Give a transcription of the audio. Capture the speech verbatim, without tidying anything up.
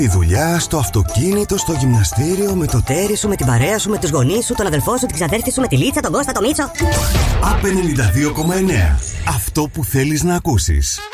Η δουλειά, στο αυτοκίνητο, στο γυμναστήριο, με το τέρι σου, με την παρέα σου, με τους γονείς σου, τον αδελφό σου, την ξαδέρφη σου, με τη Λίτσα, τον Κώστα, τον Μίτσο. Απ ενενήντα δύο κόμμα εννέα. Αυτό που θέλεις να ακούσεις.